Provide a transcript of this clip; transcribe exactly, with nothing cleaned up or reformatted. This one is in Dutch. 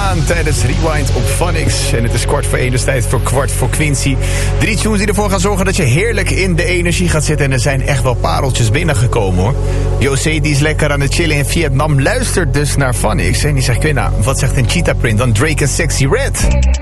aan tijdens Rewind op Phonics. En het is kwart voor één, dus tijd voor kwart voor Quincy. Drie tunes die ervoor gaan zorgen dat je heerlijk in de energie gaat zitten. En er zijn echt wel pareltjes binnengekomen, hoor. José, die is lekker aan het chillen in Vietnam, luistert dus naar Phonics. En die zegt, Quinna, wat zegt een cheetah print dan Drake en Sexy Red?